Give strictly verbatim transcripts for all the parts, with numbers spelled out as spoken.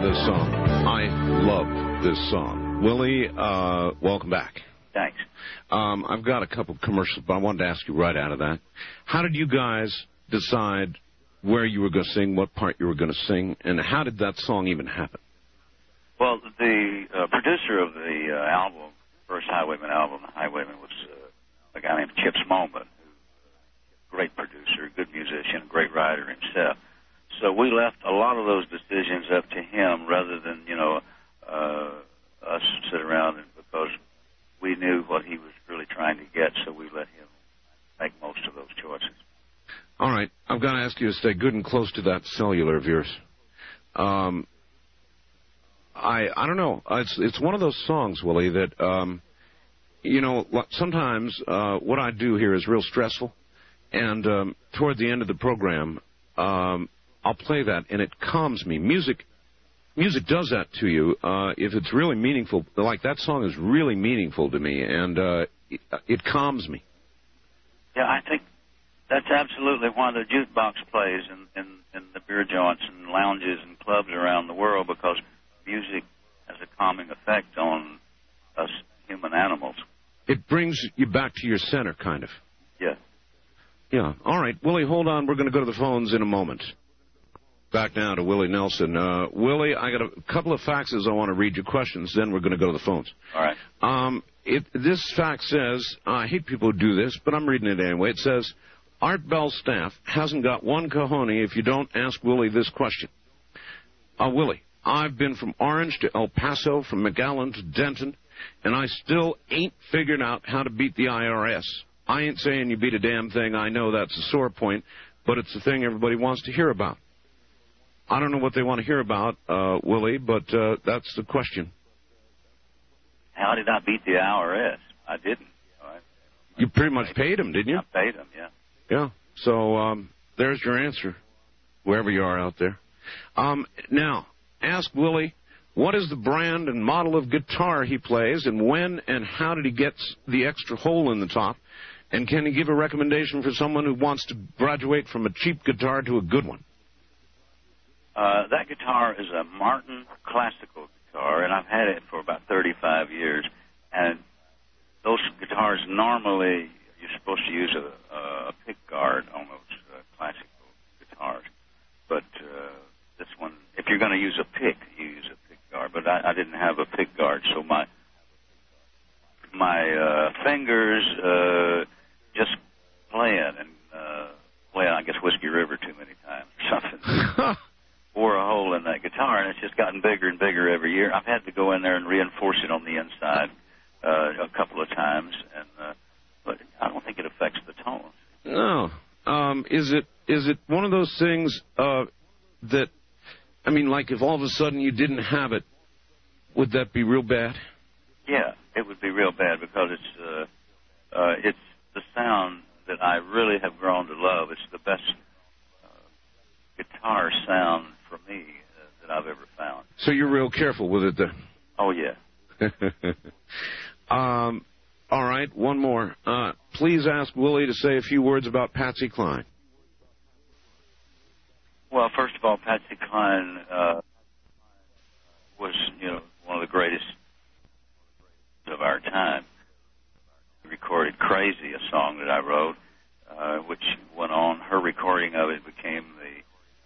this song. I love this song. Willie, uh, welcome back. Thanks. Um, I've got a couple of commercials, but I wanted to ask you right out of that. How did you guys decide where you were going to sing, what part you were going to sing, and how did that song even happen? Well, the uh, producer of the uh, album, first Highwayman album, Highwayman, was uh, a guy named Chips Moman, great producer, good musician, great writer himself. So we left a lot of those decisions up to him rather than, you know, uh, us sit around, and because we knew what he was really trying to get, so we let him make most of those choices. All right. I've got to ask you to stay good and close to that cellular of yours. Um, I I don't know. It's it's one of those songs, Willie, that, um, you know, sometimes uh, what I do here is real stressful. And um, toward the end of the program, um, I'll play that, and it calms me. Music music does that to you uh, if it's really meaningful. Like, that song is really meaningful to me, and uh, it, it calms me. Yeah, I think that's absolutely why the jukebox plays in, in, in the beer joints and lounges and clubs around the world, because music has a calming effect on us human animals. It brings you back to your center, kind of. Yeah. Yeah. All right. Willie, hold on. We're going to go to the phones in a moment. Back now to Willie Nelson. Uh, Willie, I got a couple of faxes I want to read you questions, then we're going to go to the phones. All right. Um, it, this fax says, I hate people who do this, but I'm reading it anyway. It says, Art Bell's staff hasn't got one cojones if you don't ask Willie this question. Uh, Willie, I've been from Orange to El Paso, from McAllen to Denton, and I still ain't figured out how to beat the I R S. I ain't saying you beat a damn thing. I know that's a sore point, but it's the thing everybody wants to hear about. I don't know what they want to hear about, uh, Willie, but uh, that's the question. How did I beat the I R S? I didn't. Right? You pretty much paid him, didn't you? I paid him, yeah. Yeah. So um, there's your answer, wherever you are out there. Um, now, ask Willie, what is the brand and model of guitar he plays, and when and how did he get the extra hole in the top? And can he give a recommendation for someone who wants to graduate from a cheap guitar to a good one? Uh, that guitar is a Martin classical guitar, and I've had it for about thirty-five years. And those guitars, normally, you're supposed to use a, a pick guard on those uh, classical guitars. But uh, this one, if you're going to use a pick, you use a pick guard. But I, I didn't have a pick guard, so my my uh, fingers uh, just playing and uh, playing, I guess, Whiskey River too many times or something. Wore a hole in that guitar, and it's just gotten bigger and bigger every year. I've had to go in there and reinforce it on the inside uh, a couple of times, and uh, but I don't think it affects the tone. No. Um, is it is it one of those things uh, that, I mean, like if all of a sudden you didn't have it, would that be real bad? Yeah, it would be real bad, because it's uh, uh, it's the sound that I really have grown to love. It's the best uh, guitar sound for me uh, that I've ever found. So you're real careful with it then? Oh, yeah. um, all right, one more. Uh, please ask Willie to say a few words about Patsy Cline. Well, first of all, Patsy Cline uh, was, you know, one of the greatest of our time. Recorded Crazy, a song that I wrote, uh, which went on. Her recording of it became the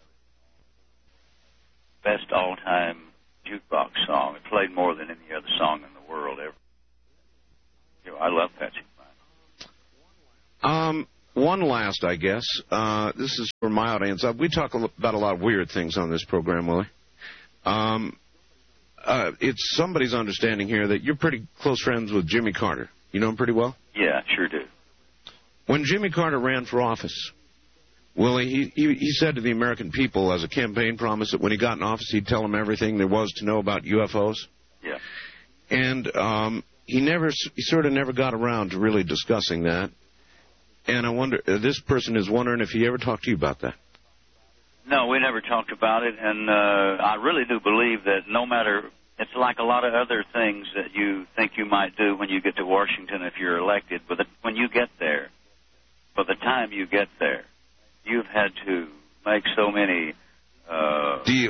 best all-time jukebox song. It played more than any other song in the world ever. You know, I love Patsy Cline. Um, one last, I guess. Uh, this is for my audience. Uh, we talk about a lot of weird things on this program, Willie. Um, uh, it's somebody's understanding here that you're pretty close friends with Jimmy Carter. You know him pretty well? Yeah, sure do. When Jimmy Carter ran for office, Willie, he, he, he said to the American people as a campaign promise that when he got in office, he'd tell them everything there was to know about U F Os. Yeah. And um, he never, he sort of never got around to really discussing that. And I wonder, uh, this person is wondering if he ever talked to you about that. No, we never talked about it, and uh, I really do believe that no matter, it's like a lot of other things that you think you might do when you get to Washington if you're elected, but when you get there, by the time you get there, you've had to make so many uh, deals.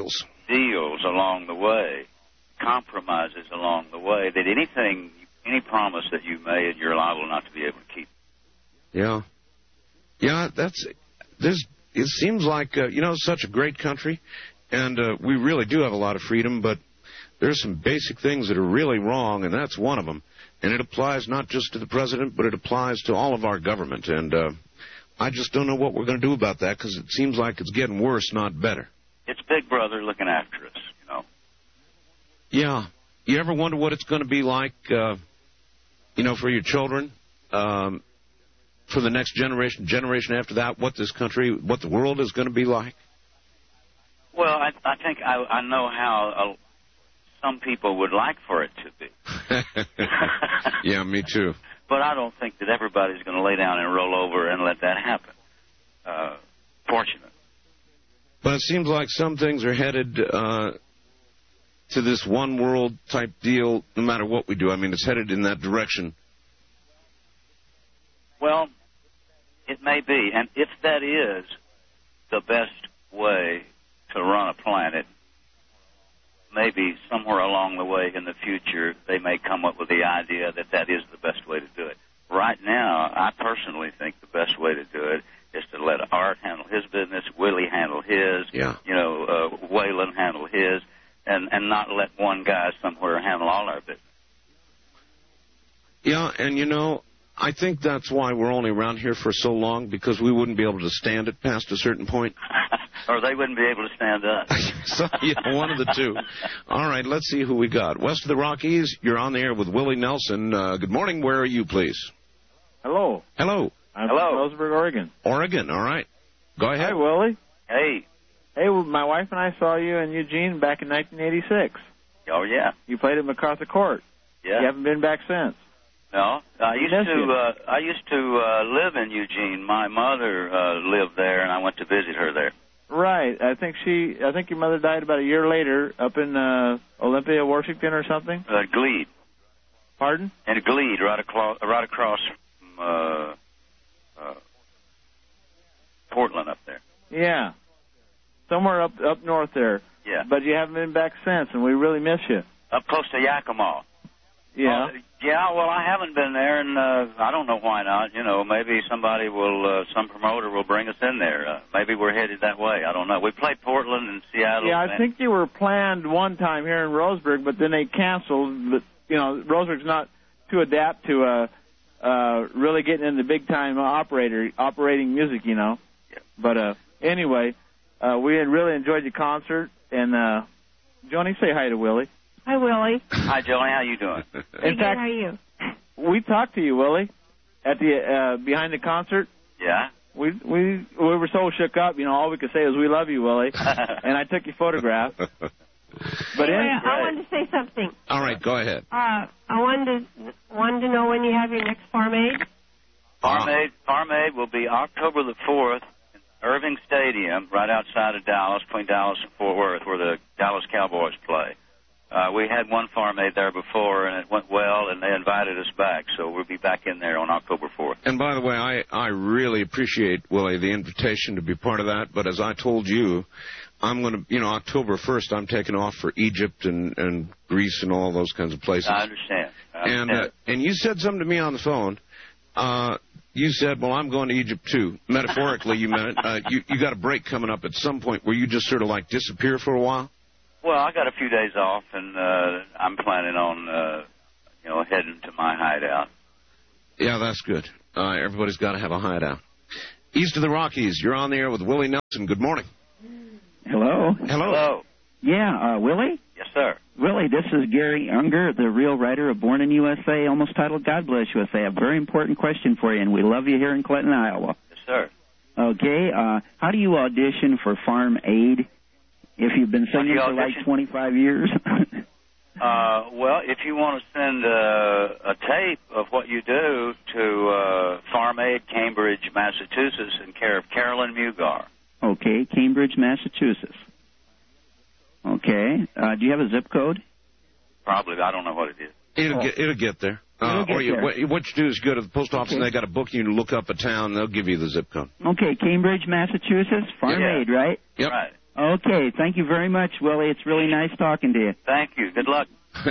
deals along the way, compromises along the way, that anything, any promise that you made, you're liable not to be able to keep. Yeah. Yeah, that's, there's, it seems like, uh, you know, it's such a great country, and uh, we really do have a lot of freedom, but there's some basic things that are really wrong, and that's one of them. And it applies not just to the president, but it applies to all of our government. And uh, I just don't know what we're going to do about that, because it seems like it's getting worse, not better. It's Big Brother looking after us, you know. Yeah. You ever wonder what it's going to be like, uh, you know, for your children, um, for the next generation, generation after that, what this country, what the world is going to be like? Well, I, I think I, I know how uh, some people would like for it to be. Yeah, me too. But I don't think that everybody's going to lay down and roll over and let that happen. Uh, fortunate. But it seems like some things are headed uh, to this one world type deal no matter what we do. I mean, it's headed in that direction. Well, it may be. And if that is the best way to run a planet, maybe somewhere along the way in the future they may come up with the idea that that is the best way to do it. Right now, I personally think the best way to do it is to let Art handle his business, Willie handle his, yeah. you know, uh, Waylon handle his, and, and not let one guy somewhere handle all our business. Yeah, and you know, I think that's why we're only around here for so long, because we wouldn't be able to stand it past a certain point. Or they wouldn't be able to stand up. So, yeah, one of the two. All right, let's see who we got. West of the Rockies, you're on the air with Willie Nelson. Uh, good morning. Where are you, please? Hello. Hello. I'm Hello. from Roseburg, Oregon. Oregon, all right. Go ahead. Hi, Willie. Hey. Hey, well, my wife and I saw you in Eugene back in nineteen eighty-six. Oh, yeah. You played at MacArthur Court. Yeah. You haven't been back since. No, I used Yes, to. you. Uh, I used to uh, live in Eugene. My mother uh, lived there, and I went to visit her there. Right. I think she. I think your mother died about a year later up in uh, Olympia, Washington, or something. Uh, Glebe. Pardon? In Glebe, right across, right across from uh, uh, Portland up there. Yeah. Somewhere up up north there. Yeah. But you haven't been back since, and we really miss you. Up close to Yakima. Yeah. Uh, yeah, well, I haven't been there, and uh, I don't know why not. You know, maybe somebody will, uh, some promoter will bring us in there. Uh, maybe we're headed that way. I don't know. We played Portland and Seattle. Yeah, I and, think you were planned one time here in Roseburg, but then they canceled. But, you know, Roseburg's not too adapt to uh, uh, really getting into big-time operator operating music, you know. Yeah. But uh, anyway, uh, we had really enjoyed the concert. And, uh, Joni, say hi to Willie. Hi, Willie. Hi, Joni. How you doing? Pretty In good. fact, How are you? we talked to you, Willie, at the uh, behind the concert. Yeah. We we we were so shook up, you know. All we could say was, "We love you, Willie," and I took your photograph. But Anyway, in, I wanted to say something. All right, go ahead. Uh, I wanted to, wanted to know when you have your next Farm Aid. Farm Aid, Farm Aid will be October the fourth in Irving Stadium, right outside of Dallas, between Dallas and Fort Worth, where the Dallas Cowboys play. Uh, we had one Farm Aid there before, and it went well, and they invited us back, so we'll be back in there on October fourth. And by the way, I, I really appreciate, Willie, the invitation to be part of that. But as I told you, I'm going to, you know, October first, I'm taking off for Egypt and, and Greece and all those kinds of places. I understand. I understand. And uh, and you said something to me on the phone. Uh, you said, well, I'm going to Egypt, too. Metaphorically, you meant it. Uh, you, you got a break coming up at some point where you just sort of, like, disappear for a while? Well, I got a few days off, and uh, I'm planning on, uh, you know, heading to my hideout. Yeah, that's good. Uh, everybody's got to have a hideout. East of the Rockies, you're on the air with Willie Nelson. Good morning. Hello. Hello. Hello. Yeah, uh, Willie? Yes, sir. Willie, this is Gary Unger, the real writer of Born in U S A, almost titled God Bless U S A. A very important question for you, and we love you here in Clinton, Iowa. Yes, sir. Okay, uh, how do you audition for Farm Aid if you've been How do singing you for like audition? twenty-five years? Uh, well, if you want to send uh, a tape of what you do to uh, Farm Aid, Cambridge, Massachusetts, in care of Carolyn Mugar. Okay, Cambridge, Massachusetts. Okay, uh, do you have a zip code? Probably, I don't know what it is. It'll, Oh. get, it'll get there. Uh, It'll get or you, there. What, what you do is go to the post office Okay. and they got a book. You can look up a town. They'll give you the zip code. Okay, Cambridge, Massachusetts, Farm Yeah. Aid, right? Yep. Right. Okay, thank you very much, Willie. It's really nice talking to you. Thank you. Good luck.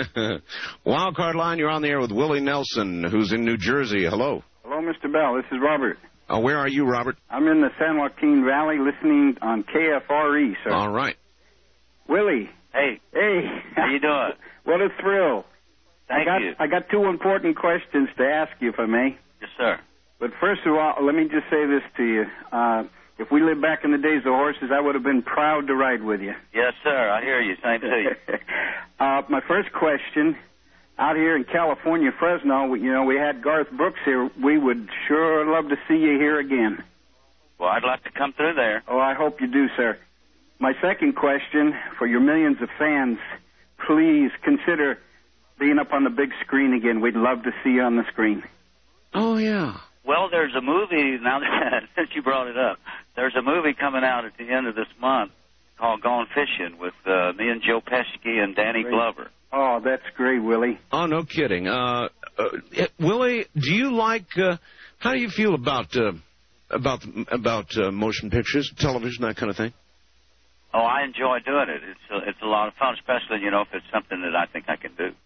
Wild Card Line, you're on the air with Willie Nelson, who's in New Jersey. Hello. Hello, Mister Bell. This is Robert. Uh, where are you, Robert? I'm in the San Joaquin Valley listening on K F R E, sir. All right. Willie. Hey. Hey. How you doing? What a thrill. Thank I got, you. I got two important questions to ask you, if I may. Yes, sir. But first of all, let me just say this to you. Uh, if we lived back in the days of horses, I would have been proud to ride with you. Yes, sir. I hear you. Same to you. uh, my first question, out here in California, Fresno, we, you know, we had Garth Brooks here. We would sure love to see you here again. Well, I'd like to come through there. Oh, I hope you do, sir. My second question, for your millions of fans, please consider being up on the big screen again. We'd love to see you on the screen. Oh, yeah. Well, there's a movie, now that since you brought it up, there's a movie coming out at the end of this month called Gone Fishing with uh, me and Joe Pesci and Danny Great. Glover. Oh, that's great, Willie. Oh, no kidding. Uh, uh, Willie, do you like, uh, how do you feel about uh, about about uh, motion pictures, television, that kind of thing? Oh, I enjoy doing it. It's a, it's a lot of fun, especially, you know, if it's something that I think I can do.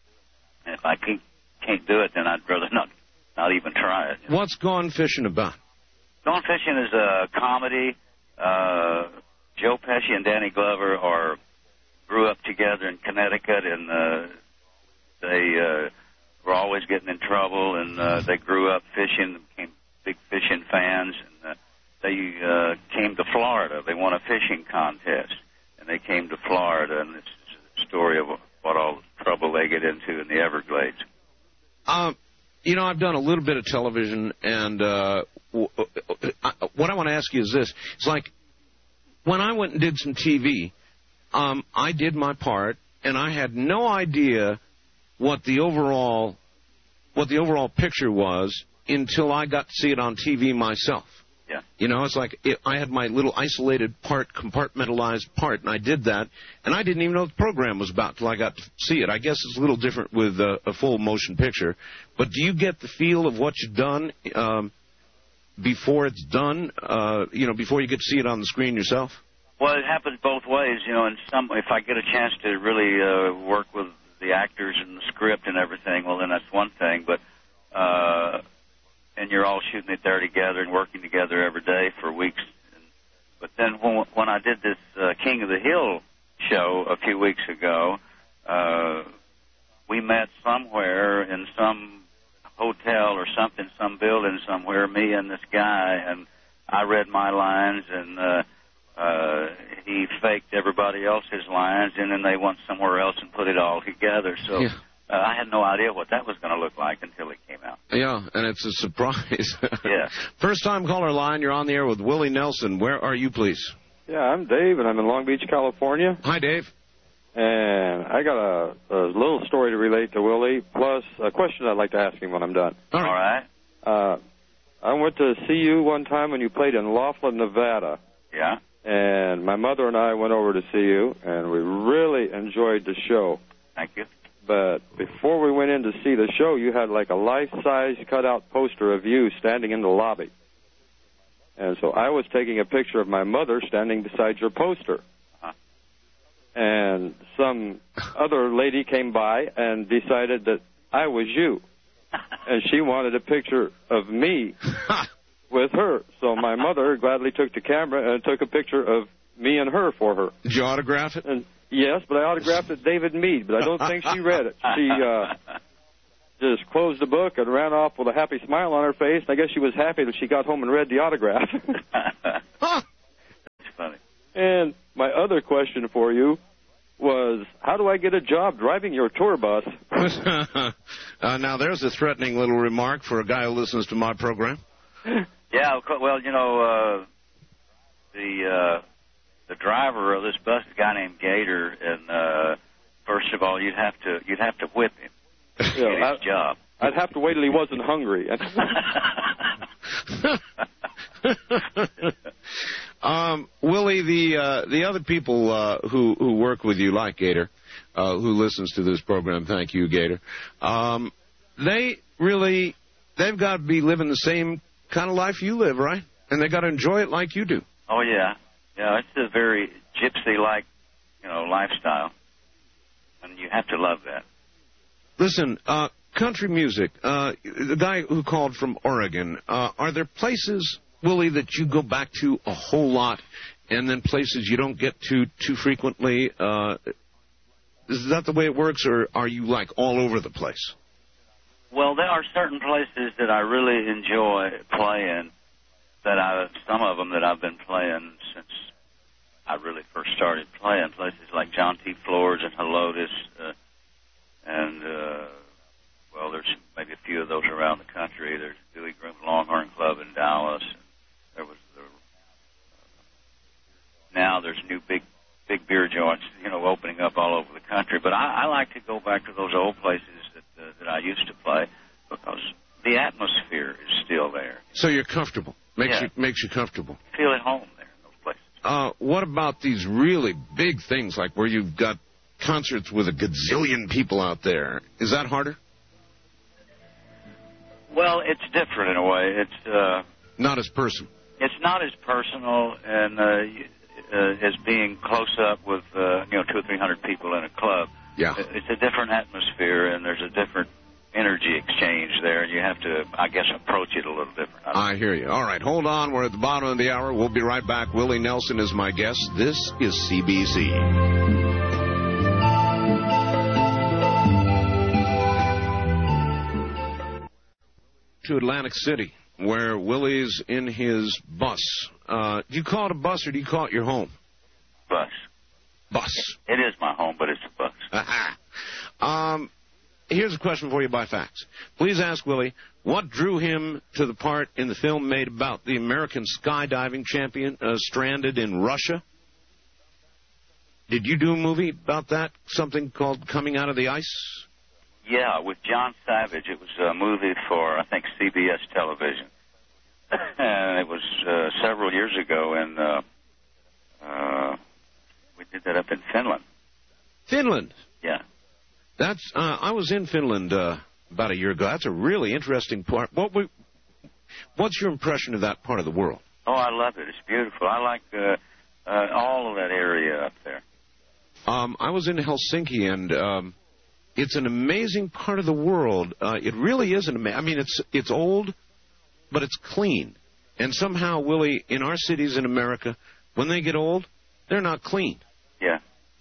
And if I can't, can't do it, then I'd rather not not even try it. You know? What's Gone Fishing about? Gone Fishing is a comedy. Uh, Joe Pesci and Danny Glover are grew up together in Connecticut, and uh, they uh, were always getting in trouble, and uh, they grew up fishing, became big fishing fans, and uh, they uh, came to Florida. They won a fishing contest, and they came to Florida, and it's a story of what all the trouble they get into in the Everglades. Um, you know, I've done a little bit of television, and uh, w- uh, what I want to ask you is this. It's like when I went and did some T V, um, I did my part, and I had no idea what the overall what the overall picture was until I got to see it on T V myself. Yeah. You know, it's like it, I had my little isolated part, compartmentalized part, and I did that, and I didn't even know what the program was about till I got to see it. I guess it's a little different with uh, a full motion picture. But do you get the feel of what you've done um, before it's done, uh, you know, before you get to see it on the screen yourself? Well, it happens both ways, you know, and some, if I get a chance to really uh, work with the actors and the script and everything, well, then that's one thing, but... Uh, and you're all shooting it there together and working together every day for weeks. But then when, when I did this uh, King of the Hill show a few weeks ago, uh, we met somewhere in some hotel or something, some building somewhere, me and this guy, and I read my lines, and uh, uh, he faked everybody else's lines, and then they went somewhere else and put it all together. So. Yeah. Uh, I had no idea what that was going to look like until it came out. Yeah, and it's a surprise. Yeah. First-time caller line, you're on the air with Willie Nelson. Where are you, please? Yeah, I'm Dave, and I'm in Long Beach, California. Hi, Dave. And I got a, a little story to relate to Willie, plus a question I'd like to ask him when I'm done. All right. Uh, I went to see you one time when you played in Laughlin, Nevada. Yeah. And my mother and I went over to see you, and we really enjoyed the show. Thank you. But before we went in to see the show, you had like a life-size cutout poster of you standing in the lobby. And so I was taking a picture of my mother standing beside your poster. Uh-huh. And some other lady came by and decided that I was you. And she wanted a picture of me with her. So my mother gladly took the camera and took a picture of me and her for her. Did you autograph it? And yes, but I autographed it David Mead, but I don't think she read it. She uh, just closed the book and ran off with a happy smile on her face. I guess she was happy that she got home and read the autograph. That's funny. And my other question for you was, how do I get a job driving your tour bus? uh, now, there's a threatening little remark for a guy who listens to my program. Yeah, well, you know, uh, the... Uh, The driver of this bus, a guy named Gator, and uh, first of all, you'd have to you'd have to whip him to yeah, get his I, job. I'd have to wait till he wasn't hungry. um, Willie, the uh, the other people uh, who who work with you, like Gator, uh, who listens to this program, thank you, Gator. Um, they really they've got to be living the same kind of life you live, right? And they got to enjoy it like you do. Oh yeah. Yeah, it's a very gypsy-like, you know, lifestyle, and you have to love that. Listen, uh, country music, uh, the guy who called from Oregon, uh, are there places, Willie, that you go back to a whole lot, and then places you don't get to too frequently? Uh, is that the way it works, or are you, like, all over the place? Well, there are certain places that I really enjoy playing, that I, some of them that I've been playing since I really first started playing, places like John T. Floors and Helotes, uh, and, uh, well, there's maybe a few of those around the country. There's Billy Groom's Longhorn Club in Dallas. There was the, uh, now there's new big, big beer joints, you know, opening up all over the country. But I, I like to go back to those old places that, uh, that I used to play because the atmosphere is still there. So you're comfortable. Makes yeah. you makes you comfortable. Feel at home there in those places. Uh, what about these really big things, like where you've got concerts with a gazillion people out there? Is that harder? Well, it's different in a way. It's uh, not as personal. It's not as personal and uh, uh, as being close up with uh, you know two or three hundred people in a club. Yeah, it's a different atmosphere and there's a different energy exchange there, and you have to, I guess, approach it a little different. I, I hear you. All right, hold on. We're at the bottom of the hour. We'll be right back. Willie Nelson is my guest. This is C B C. To Atlantic City, where Willie's in his bus. Uh, do you call it a bus or do you call it your home? Bus. Bus. It is my home, but it's a bus. Aha. Um, here's a question for you by fax. Please ask Willie, what drew him to the part in the film made about the American skydiving champion uh, stranded in Russia? Did you do a movie about that, something called Coming Out of the Ice? Yeah, with John Savage. It was a movie for, I think, C B S television. And it was uh, several years ago, and uh, uh, we did that up in Finland. Finland? Yeah. That's. Uh, I was in Finland uh, about a year ago. That's a really interesting part. What we, what's your impression of that part of the world? Oh, I love it. It's beautiful. I like uh, uh, all of that area up there. Um, I was in Helsinki, and um, it's an amazing part of the world. Uh, it really is an amazing. I mean, it's it's old, but it's clean. And somehow, Willie, in our cities in America, when they get old, they're not clean. Yeah.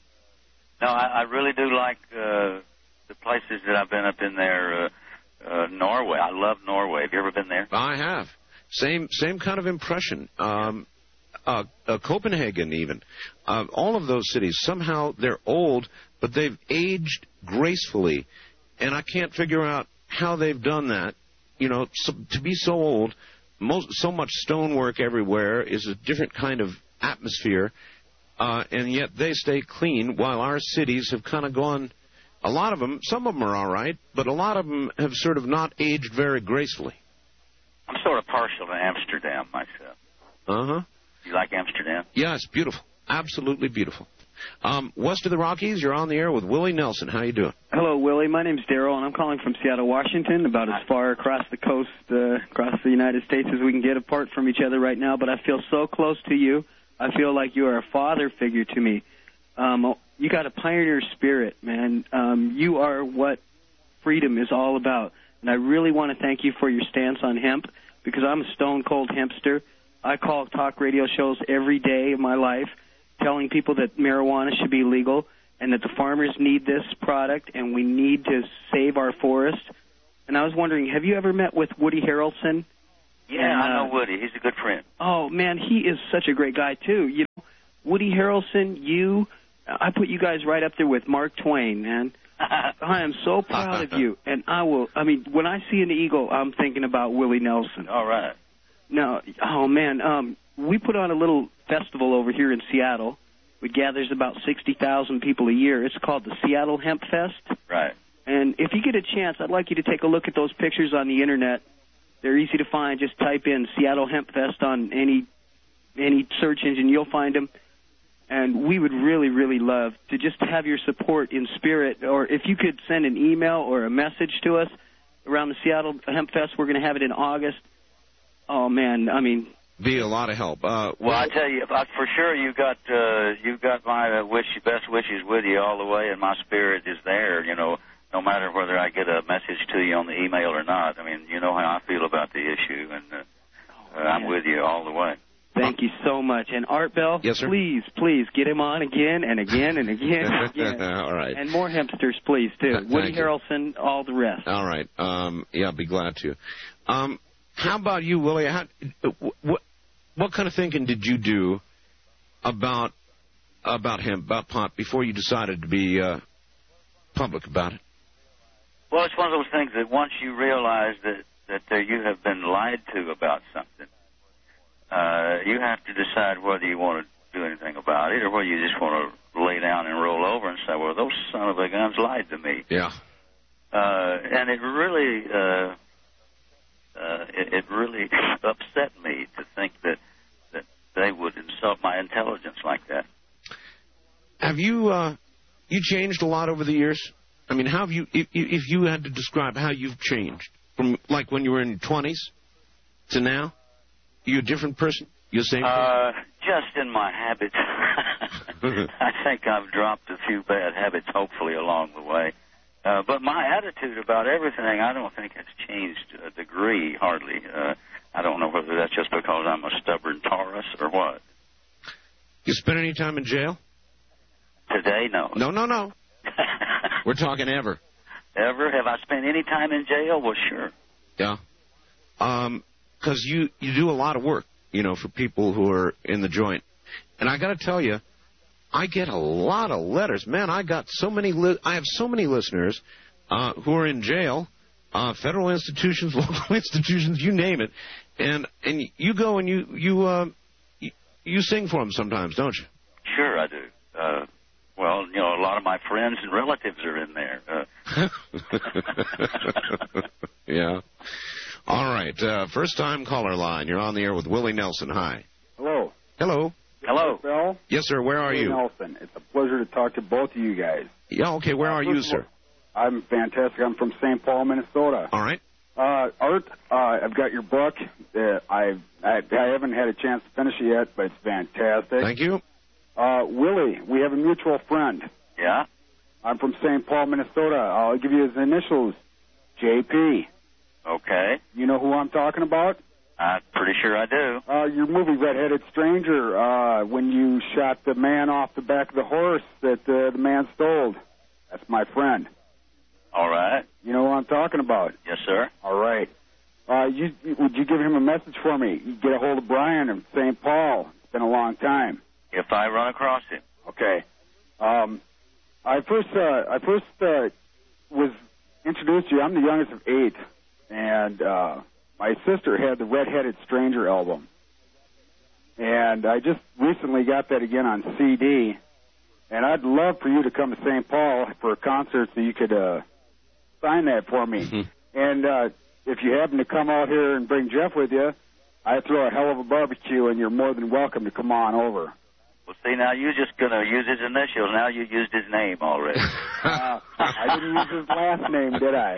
No, I, I really do like uh, the places that I've been up in there. Uh, uh, Norway. I love Norway. Have you ever been there? I have. Same same kind of impression. Um, uh, uh, Copenhagen, even. Uh, all of those cities, somehow they're old, but they've aged gracefully. And I can't figure out how they've done that. You know, so, to be so old, most, so much stonework everywhere is a different kind of atmosphere. Uh, and yet they stay clean, while our cities have kind of gone, a lot of them, some of them are all right, but a lot of them have sort of not aged very gracefully. I'm sort of partial to Amsterdam myself. Uh-huh. You like Amsterdam? Yeah, it's beautiful. Absolutely beautiful. Um, west of the Rockies, you're on the air with Willie Nelson. How you doing? Hello, Willie. My name's Daryl, and I'm calling from Seattle, Washington, about as far across the coast, uh, across the United States as we can get apart from each other right now, but I feel so close to you. I feel like you are a father figure to me. Um, you got a pioneer spirit, man. Um, you are what freedom is all about. And I really want to thank you for your stance on hemp, because I'm a stone-cold hempster. I call talk radio shows every day of my life telling people that marijuana should be legal and that the farmers need this product and we need to save our forest. And I was wondering, have you ever met with Woody Harrelson? Yeah, and, uh, I know Woody. He's a good friend. Oh, man, he is such a great guy, too. You know, Woody Harrelson, you, I put you guys right up there with Mark Twain, man. I am so proud of you. And I will, I mean, when I see an eagle, I'm thinking about Willie Nelson. All right. No, oh, man, um, we put on a little festival over here in Seattle. It gathers about sixty thousand people a year. It's called the Seattle Hemp Fest. Right. And if you get a chance, I'd like you to take a look at those pictures on the Internet. They're easy to find. Just type in Seattle Hemp Fest on any any search engine. You'll find them. And we would really, really love to just have your support in spirit. Or if you could send an email or a message to us around the Seattle Hemp Fest. We're going to have it in August. Oh, man, I mean... be a lot of help. Uh, well, I tell you, uh, for sure, you got uh, you got my uh, wish, best wishes with you all the way, and my spirit is there. You know, no matter whether I get a message to you on the email or not. I mean, you know how I feel about the issue, and uh, uh, I'm with you all the way. Thank you so much. And Art Bell, yes, sir? please, please get him on again and again and again and again. All right. And more hempsters, please, too. Th- Woody you. Harrelson, all the rest. All right. Um, yeah, I'll be glad to. Um, how about you, Willie? How, what, what kind of thinking did you do about about him, about pot, before you decided to be uh, public about it? Well, it's one of those things that once you realize that, that uh, you have been lied to about something, Uh, you have to decide whether you want to do anything about it or whether you just want to lay down and roll over and say, well, those son of a guns lied to me. Yeah. Uh, and it really, uh, uh, it, it really upset me to think that, that they would insult my intelligence like that. Have you, uh, you changed a lot over the years? I mean, how have you, if, if you had to describe how you've changed from like when you were in your twenties to now? You a different person? You the same person? Uh, just in my habits. I think I've dropped a few bad habits, hopefully, along the way. Uh, but my attitude about everything, I don't think it's changed a degree, hardly. Uh, I don't know whether that's just because I'm a stubborn Taurus or what. You spent any time in jail? Today, no. No, no, no. We're talking ever. Ever? Have I spent any time in jail? Well, sure. Yeah. Um... Because you, you do a lot of work, you know, for people who are in the joint. And I got to tell you, I get a lot of letters. Man, I got so many, li- I have so many listeners uh, who are in jail, uh, federal institutions, local institutions, you name it. And and you go and you you, uh, you you sing for them sometimes, don't you? Sure, I do. Uh, well, you know, a lot of my friends and relatives are in there. Uh. Yeah. All right. Uh, first time caller line. You're on the air with Willie Nelson. Hi. Hello. Hello. Hello. Bill? Yes, sir. Where are Willie you? Nelson. It's a pleasure to talk to both of you guys. Yeah, okay. Where uh, are you, sir? All, I'm fantastic. I'm from Saint Paul, Minnesota. All right. Uh, Art, uh, I've got your book. Uh, I, I I haven't had a chance to finish it yet, but it's fantastic. Thank you. Uh, Willie, we have a mutual friend. Yeah? I'm from Saint Paul, Minnesota. I'll give you his initials, J P. Okay. You know who I'm talking about? I'm pretty sure I do. Uh, your movie, Red-Headed Stranger, uh, when you shot the man off the back of the horse that uh, the man stole. That's my friend. All right. You know who I'm talking about? Yes, sir. All right. Uh, you, would you give him a message for me? You get a hold of Brian of Saint Paul. It's been a long time. If I run across him. Okay. Um, I first, uh, I first uh, was introduced to you. I'm the youngest of eight. And uh, my sister had the Red-Headed Stranger album. And I just recently got that again on C D. And I'd love for you to come to Saint Paul for a concert so you could uh, sign that for me. Mm-hmm. And uh, if you happen to come out here and bring Jeff with you, I throw a hell of a barbecue, and you're more than welcome to come on over. Well, see, now you're just going to use his initials. Now you used his name already. uh, I didn't use his last name, did I?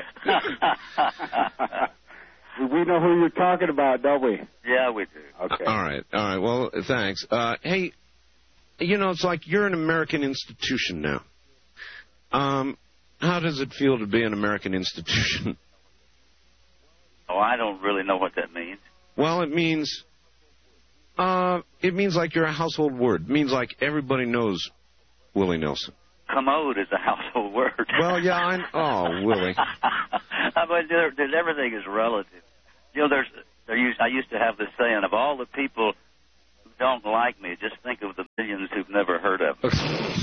We know who you're talking about, don't we? Yeah, we do. Okay. All right. All right. Well, thanks. Uh, hey, you know, it's like you're an American institution now. Um, how does it feel to be an American institution? Oh, I don't really know what that means. Well, it means... Uh, it means like you're a household word. It means like everybody knows Willie Nelson. Commode is a household word. Well, yeah, I Oh, Willie. I mean, there, there's, everything is relative. You know, there's, there used, I used to have this saying, of all the people who don't like me, just think of the millions who've never heard of me.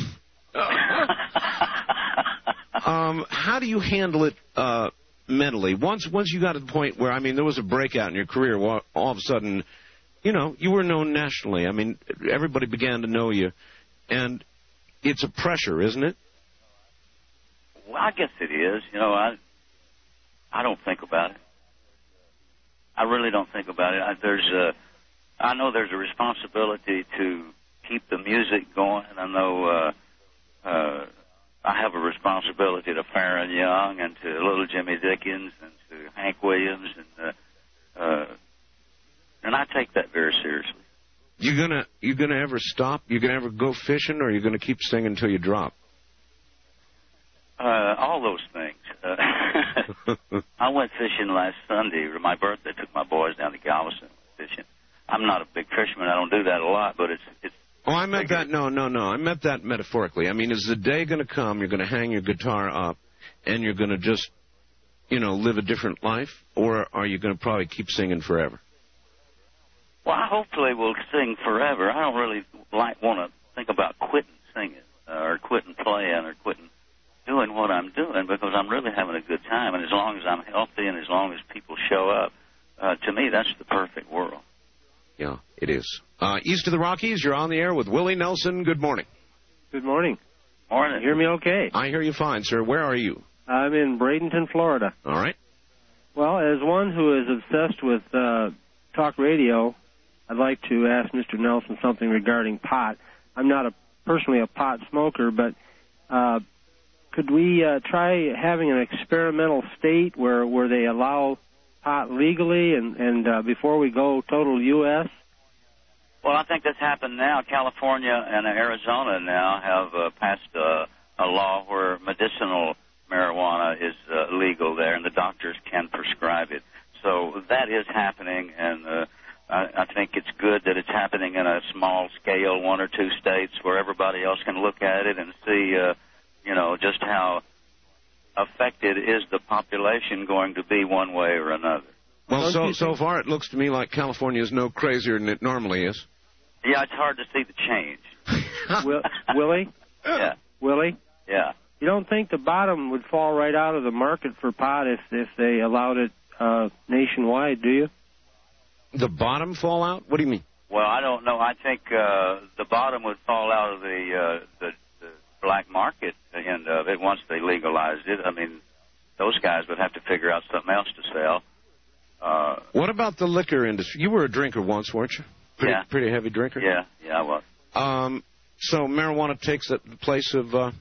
um, how do you handle it uh, mentally? Once, once you got to the point where, I mean, there was a breakout in your career, all, all of a sudden... You know, you were known nationally. I mean, everybody began to know you. And it's a pressure, isn't it? Well, I guess it is. You know, I I don't think about it. I really don't think about it. I, there's a, I know there's a responsibility to keep the music going. I know uh, uh, I have a responsibility to Farron Young and to Little Jimmy Dickens and to Hank Williams and uh, uh, and I I take that very seriously. You gonna you gonna ever stop? You gonna ever go fishing, or are you gonna keep singing until you drop? Uh, all those things. Uh, I went fishing last Sunday. For my birthday, took my boys down to Galveston fishing. I'm not a big fisherman. I don't do that a lot, but it's it's. Oh, I meant that. No, no, no. I meant that metaphorically. I mean, is the day going to come? You're going to hang your guitar up, and you're going to just, you know, live a different life, or are you going to probably keep singing forever? Well, I hopefully will sing forever. I don't really like want to think about quitting singing uh, or quitting playing or quitting doing what I'm doing because I'm really having a good time. And as long as I'm healthy and as long as people show up, uh, to me, that's the perfect world. Yeah, it is. Uh, east of the Rockies, you're on the air with Willie Nelson. Good morning. Good morning. Morning. You hear me okay? I hear you fine, sir. Where are you? I'm in Bradenton, Florida. All right. Well, as one who is obsessed with uh, talk radio, I'd like to ask Mister Nelson something regarding pot. I'm not a personally a pot smoker, but uh, could we uh, try having an experimental state where, where they allow pot legally and, and uh, before we go total U S? Well, I think that's happened now. California and Arizona now have uh, passed uh, a law where medicinal marijuana is uh, legal there, and the doctors can prescribe it. So that is happening, and uh, I, I think it's good that it's happening in a small scale, one or two states, where everybody else can look at it and see, uh, you know, just how affected is the population going to be one way or another. Well, so so far it looks to me like California is no crazier than it normally is. Yeah, it's hard to see the change. Will, Willie? Yeah. Willie? Yeah. You don't think the bottom would fall right out of the market for pot if, if they allowed it uh, nationwide, do you? The bottom fall out? What do you mean? Well, I don't know. I think uh, the bottom would fall out of the, uh, the the black market end of it once they legalized it. I mean, those guys would have to figure out something else to sell. Uh, what about the liquor industry? You were a drinker once, weren't you? Pretty, yeah. Pretty heavy drinker? Yeah, yeah, I was. Um, so marijuana takes the place of uh,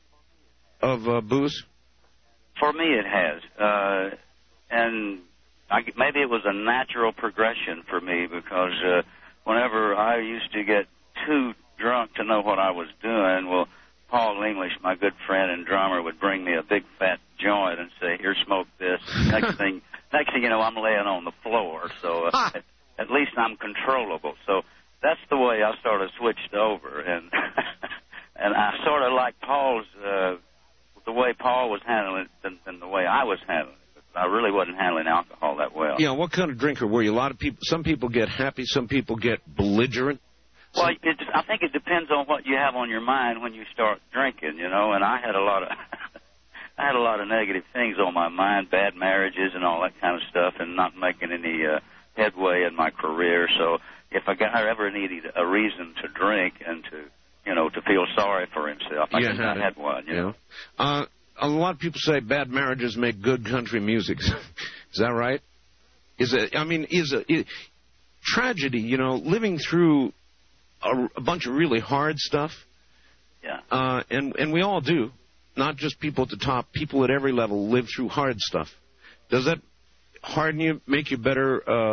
of uh, booze? For me, it has. Uh, and I, maybe it was a natural progression for me because uh, whenever I used to get too drunk to know what I was doing, well, Paul English, my good friend and drummer, would bring me a big fat joint and say, here, smoke this. Next thing next thing you know, I'm laying on the floor. So uh, ah. at, at least I'm controllable. So that's the way I sort of switched over. And and I sort of like Paul's, uh, the way Paul was handling it than, than the way I was handling it. I really wasn't handling alcohol that well. Yeah, what kind of drinker were you? A lot of people, some people get happy, some people get belligerent. Well, it, I think it depends on what you have on your mind when you start drinking, you know. And I had a lot of, I had a lot of negative things on my mind, bad marriages and all that kind of stuff, and not making any uh, headway in my career. So if I, got, I ever needed a reason to drink and to, you know, to feel sorry for himself, I, had, I had one. You yeah. know. Uh, a lot of people say bad marriages make good country music. Is that right? Is it? I mean, is a is, tragedy? You know, living through a, a bunch of really hard stuff. Yeah. Uh, and and we all do, not just people at the top. People at every level live through hard stuff. Does that harden you, make you better, uh,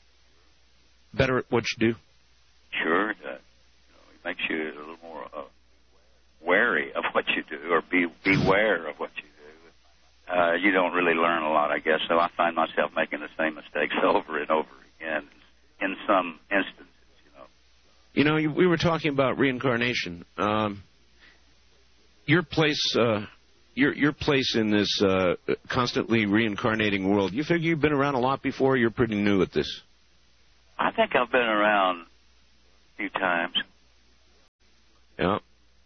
better at what you do? Sure, it does. You know, it makes you a little more uh, wary of what you do, or be beware of what you do. Uh, you don't really learn a lot, I guess. So I find myself making the same mistakes over and over again in some instances. You know, you, we were talking about reincarnation. Um, your place, uh, your your place in this uh, constantly reincarnating world. You figure you've been around a lot before. You're pretty new at this. I think I've been around a few times. Yeah,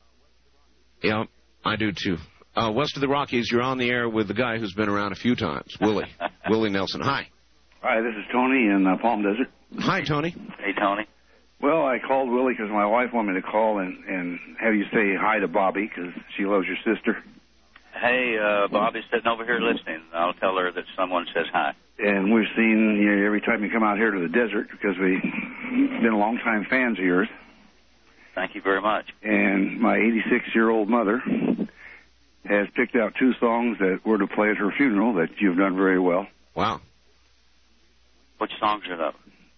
yeah, I do too. Uh, west of the Rockies, you're on the air with the guy who's been around a few times, Willie, Willie Nelson. Hi. Hi, this is Tony in uh, Palm Desert. Hi, Tony. Hey, Tony. Well, I called Willie because my wife wanted me to call and, and have you say hi to Bobby because she loves your sister. Hey, uh, Bobby's sitting over here listening. I'll tell her that someone says hi. And we've seen you every time you come out here to the desert because we've been long-time fans of yours. Thank you very much. And my eighty-six-year-old mother has picked out two songs that were to play at her funeral that you've done very well. Wow. Which songs are those? Yeah.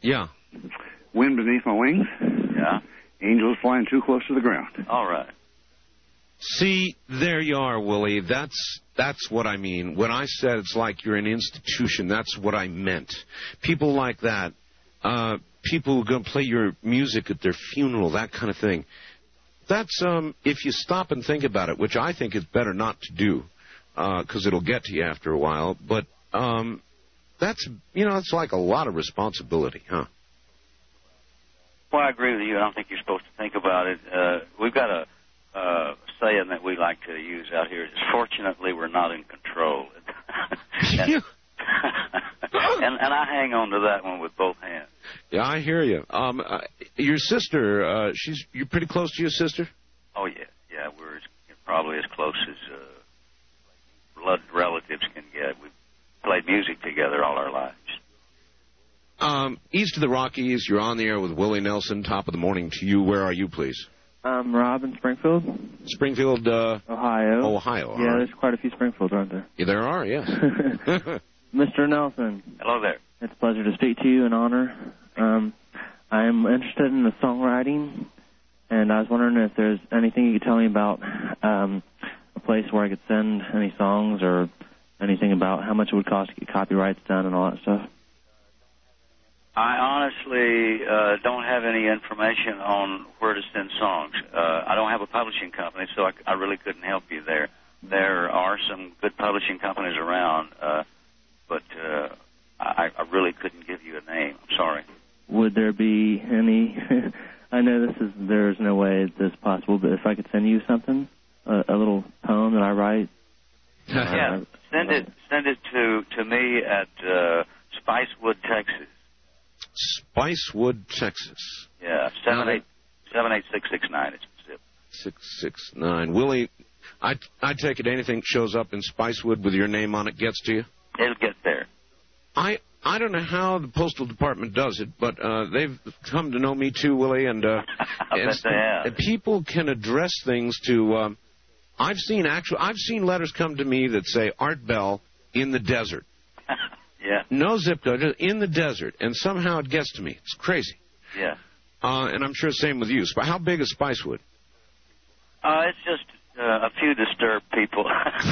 Wind Beneath My Wings. Yeah. Angels Flying Too Close to the Ground. All right. See, there you are, Willie. That's that's what I mean. When I said it's like you're an institution, that's what I meant. People like that, uh, people who are going to play your music at their funeral, that kind of thing. That's, um, if you stop and think about it, which I think is better not to do, because uh, it'll get to you after a while. But um, that's, you know, it's like a lot of responsibility, huh? Well, I agree with you. I don't think you're supposed to think about it. Uh, we've got a uh, saying that we like to use out here. Is fortunately, we're not in control. and, and, and I hang on to that one with both hands. Yeah, I hear you. Um, uh, your sister, uh, she's you're pretty close to your sister? Oh, yeah. Yeah, we're as, probably as close as uh, blood relatives can get. We've played music together all our lives. Um, east of the Rockies, you're on the air with Willie Nelson. Top of the morning to you. Where are you, please? I'm Rob in Springfield. Springfield, uh... Ohio. Ohio. Yeah, right. There's quite a few Springfields, aren't there? Yeah, there are, yes. Mister Nelson. Hello there. It's a pleasure to speak to you, an honor. Um, I am interested in the songwriting, and I was wondering if there's anything you could tell me about um, a place where I could send any songs or anything about how much it would cost to get copyrights done and all that stuff. I honestly uh, don't have any information on where to send songs. Uh, I don't have a publishing company, so I, I really couldn't help you there. There are some good publishing companies around, uh, but uh, I, I really couldn't give you a name. I'm sorry. Would there be any? I know this is there's no way this is possible, but if I could send you something, a, a little poem that I write. Yeah, uh, send it. Send it to to me at uh, Spicewood, Texas. Spicewood, Texas. Yeah, seven eight seven eight six six nine. It's zip. Six six nine. Willie, I I take it anything shows up in Spicewood with your name on it gets to you. It'll get there. I I don't know how the postal department does it, but uh, they've come to know me too, Willie, and uh, I and, bet they have. and people can address things to. Um, I've seen actual. I've seen letters come to me that say Art Bell in the desert. Yeah. No zip code, just in the desert, and somehow it gets to me. It's crazy. Yeah. Uh, and I'm sure same with you. How big is Spicewood? Uh, it's just uh, a few disturbed people.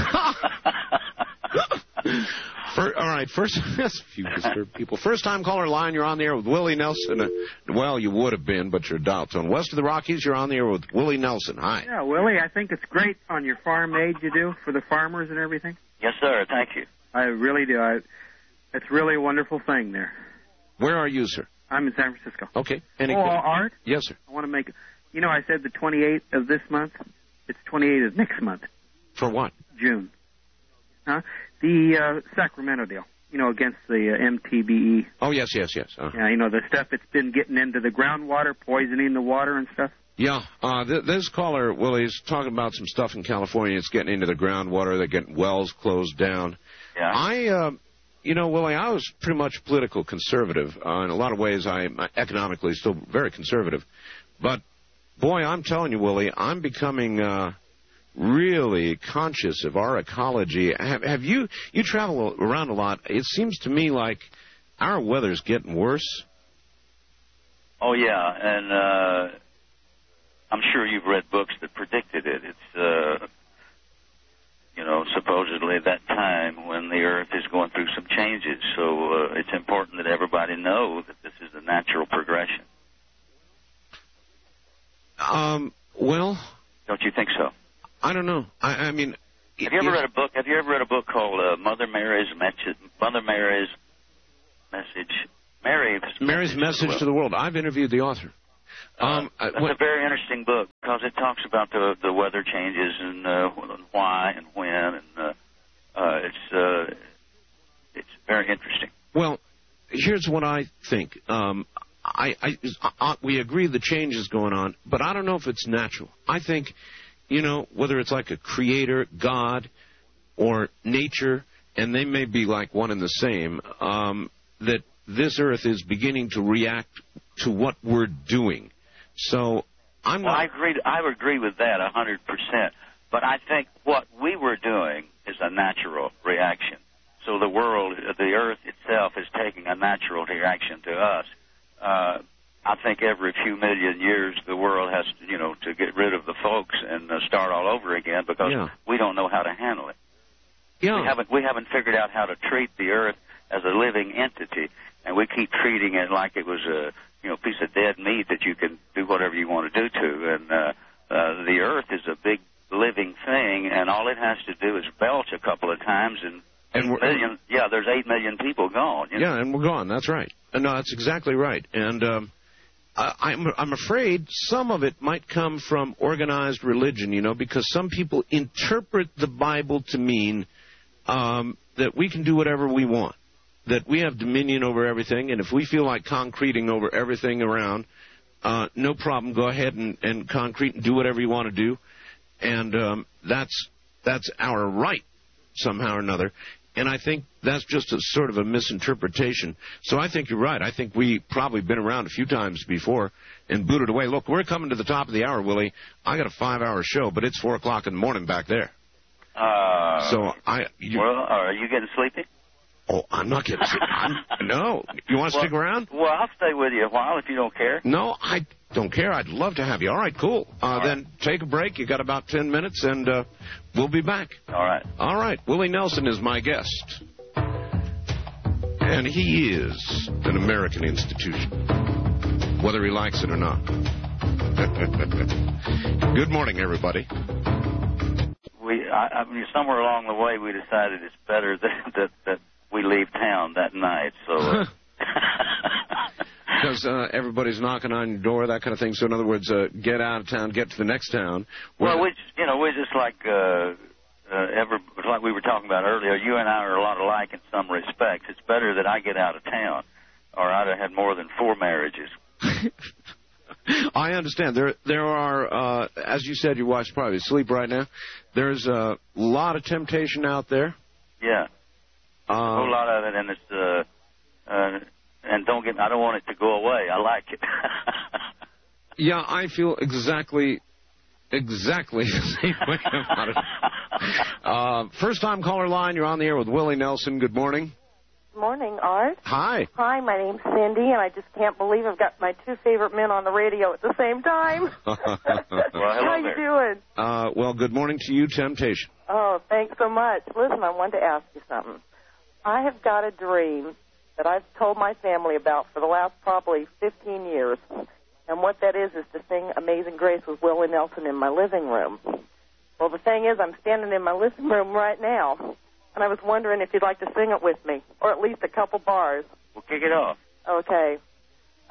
For, all right, first, yes, a few disturbed people. First time caller line, you're on the air with Willie Nelson. Uh, well, you would have been, but you're dialed tone. West of the Rockies, you're on the air with Willie Nelson. Hi. Yeah, Willie, I think it's great on your farm aid you do for the farmers and everything. Yes, sir. Thank you. I really do. I, it's really a wonderful thing there. Where are you, sir? I'm in San Francisco. Okay. Any oh, Art? Yes, sir. I want to make, you know, I said the twenty-eighth of this month. It's twenty-eighth of next month. For what? June. Huh? The uh, Sacramento deal, you know, against the uh, M T B E. Oh, yes, yes, yes. Uh-huh. Yeah, you know, the stuff that's been getting into the groundwater, poisoning the water and stuff. Yeah, uh, th- this caller, Willie, is talking about some stuff in California. It's getting into the groundwater. They're getting wells closed down. Yeah. I, uh, you know, Willie, I was pretty much political conservative. Uh, in a lot of ways, I'm economically still very conservative. But, boy, I'm telling you, Willie, I'm becoming uh, really conscious of our ecology. Have, have you, you travel around a lot. It seems to me like our weather's getting worse. Oh, yeah, and uh, I'm sure you've read books that predicted it. It's, uh, you know, supposedly that time when the Earth is going through some changes. So uh, it's important that everybody know that this is a natural progression. Um. Well, don't you think so? I don't know. I, I mean, have you ever read a book? Have you ever read a book called uh, Mother Mary's Message? Mother Mary's Message. Mary's Mary's Message, message to the World. I've interviewed the author. Um, uh, that's a very interesting book because it talks about the the weather changes and uh, why and when, and uh, uh, it's uh, it's very interesting. Well, here's what I think. Um, I, I, I we agree the change is going on, but I don't know if it's natural. I think, you know, whether it's like a creator, God, or nature, and they may be like one and the same. Um, that this Earth is beginning to react to what we're doing. So I'm well, not... I agree. I would agree with that a hundred percent. But I think what we were doing is a natural reaction. So the world, the Earth itself, is taking a natural reaction to us. uh, I think every few million years the world has to, you know, to get rid of the folks and uh, start all over again because Yeah. we don't know how to handle it. Yeah. We haven't we haven't figured out how to treat the earth as a living entity, and we keep treating it like it was a you know piece of dead meat that you can do whatever you want to do to. And uh, uh, the earth is a big living thing, and all it has to do is belch a couple of times, and, And eight we're- million, yeah, there's eight million people gone. You know? Yeah, and we're gone. That's right. Uh, No, that's exactly right. And um, I, I'm, I'm afraid some of it might come from organized religion, you know, because some people interpret the Bible to mean um, that we can do whatever we want, that we have dominion over everything, and if we feel like concreting over everything around, uh, no problem, go ahead and, and concrete and do whatever you want to do. And um, that's that's our right somehow or another. And I think that's just a sort of a misinterpretation. So I think you're right. I think we probably been around a few times before and booted away. Look, we're coming to the top of the hour, Willie. I got a five-hour show, but it's four o'clock in the morning back there. Uh, So I. You, well, are you getting sleepy? oh, I'm not getting sleepy. I'm- No. You want to Well- stick around? Well, I'll stay with you a while if you don't care. No, I don't care. I'd love to have you. All right, cool. Uh, then take a break. You got about ten minutes, and uh, we'll be back. All right. All right. Willie Nelson is my guest. And he is an American institution, whether he likes it or not. Good morning, everybody. We, I, I mean, somewhere along the way, we decided it's better that that, that we leave town that night. So, uh, Because uh, everybody's knocking on your door, that kind of thing. So, in other words, uh, get out of town, get to the next town. well, we, just, you know, we're just like uh, uh, ever, like we were talking about earlier. You and I are a lot alike in some respects. It's better that I get out of town, or I'd have had more than four marriages. I understand. There, there are, uh, as you said, your wife's probably asleep right now. There's a lot of temptation out there. Yeah, Uh, a whole lot of it, and it's uh, uh, and don't get. I don't want it to go away. I like it. Yeah, I feel exactly, exactly the same way about it. Uh, first time caller line, you're on the air with Willie Nelson. Good morning. Morning, Art. Hi. Hi, my name's Cindy, and I just can't believe I've got my two favorite men on the radio at the same time. How you doing? Uh, well, good morning to you, Temptation. Oh, thanks so much. Listen, I wanted to ask you something. I have got a dream that I've told my family about for the last probably fifteen years, and what that is is to sing Amazing Grace with Willie Nelson in my living room. Well, the thing is, I'm standing in my living room right now, and I was wondering if you'd like to sing it with me, or at least a couple bars. We'll kick it off. Okay.